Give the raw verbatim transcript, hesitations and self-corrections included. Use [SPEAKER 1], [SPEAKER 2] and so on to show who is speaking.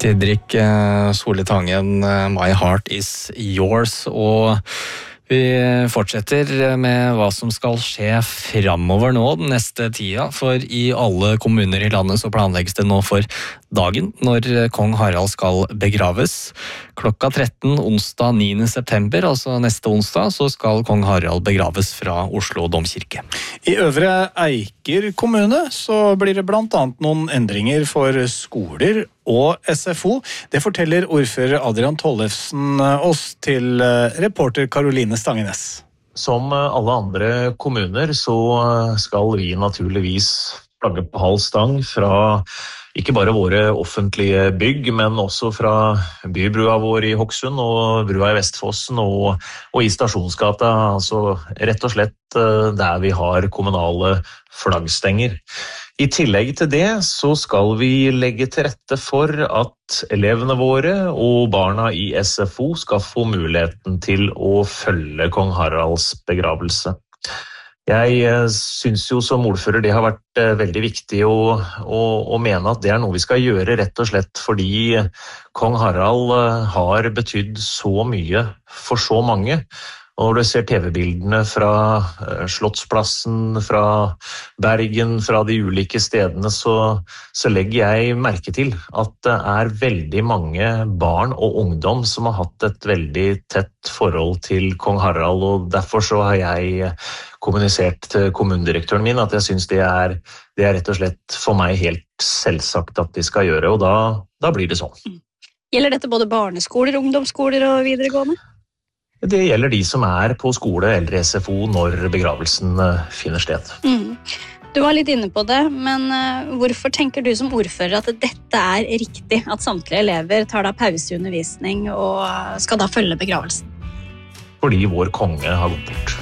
[SPEAKER 1] Didrik Solli Tangen, My Heart Is Yours, og vi fortsetter med hva som skal skje fremover nå den neste tida, for i alle kommuner i landet så planlegges det nå for dagen når kong Harald skal begraves. Klokka tretten onsdag niende september, altså neste onsdag, så skal kong Harald begraves fra Oslo domkirke.
[SPEAKER 2] I Øvre Eiker kommune så blir det blant annet noen endringer for skoler og S F O. Det forteller ordfører Adrian Tollefsen oss til reporter Karoline Stangenes.
[SPEAKER 3] Som alle andre kommuner så skal vi naturligvis flagge på halv stang fra ikke bare våre offentlige bygg, men også fra bybrua vår i Hokksund og brua i Vestfossen og, og i Stasjonsgata, altså rett og slett der vi har kommunale flaggstenger. I tillegg til det så skal vi legge til rette for at elevene våre og barna i S F O skal få muligheten til å følge kong Haralds begravelse. Jeg synes jo som ordfører det har vært veldig viktig å, å, å mene at det er noe vi skal gjøre rett og slett fordi kong Harald har betydd så mye for så mange. Og når du ser T V-bildene fra Slottsplassen, fra Bergen, fra de ulike stedene, så, så legger jeg merke til at det er veldig mange barn og ungdom som har hatt et veldig tett forhold til kong Harald, og derfor så har jeg kommunisert til kommunedirektøren min at jeg synes det er, det er rett og slett for meg helt selvsagt at de skal gjøre, og da, da blir det sånn.
[SPEAKER 4] Gjelder dette både barneskoler, ungdomsskoler og videregående?
[SPEAKER 3] Det gjelder de som er på skole eller S F O når begravelsen finner sted.
[SPEAKER 4] Mm. Du var litt inne på det, men hvorfor tenker du som ordfører at dette er riktig, at samtlige elever tar da pause i undervisning og skal da følge begravelsen?
[SPEAKER 3] Fordi vår konge har gått bort.